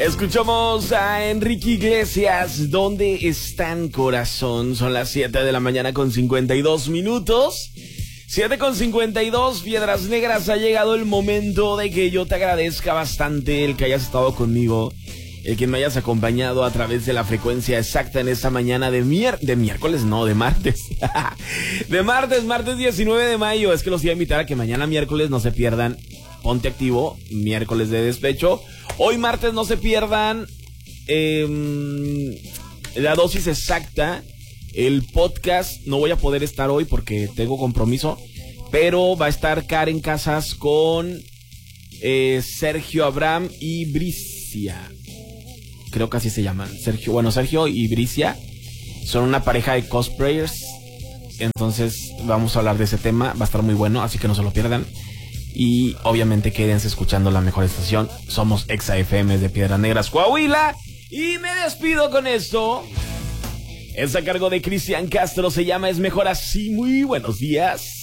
Escuchamos a Enrique Iglesias, ¿dónde están, corazón? Son las 7 de la mañana con 52 minutos. 7 con 52, Piedras Negras, ha llegado el momento de que yo te agradezca bastante el que hayas estado conmigo, el que me hayas acompañado a través de la frecuencia exacta en esta mañana de miércoles, no, de martes. De martes 19 de mayo. Es que los iba a invitar a que mañana miércoles no se pierdan Ponte Activo, miércoles de despecho. Hoy martes no se pierdan la dosis exacta. El podcast no voy a poder estar hoy porque tengo compromiso, pero va a estar Karen Casas con Sergio Abraham y Bricia. Creo que así se llaman. Sergio y Bricia son una pareja de cosplayers. Entonces vamos a hablar de ese tema. Va a estar muy bueno, así que no se lo pierdan. Y obviamente quédense escuchando la mejor estación. Somos Exa FM de Piedras Negras, Coahuila. Y me despido con esto. Es a cargo de Cristian Castro, se llama Es Mejor Así. Muy buenos días.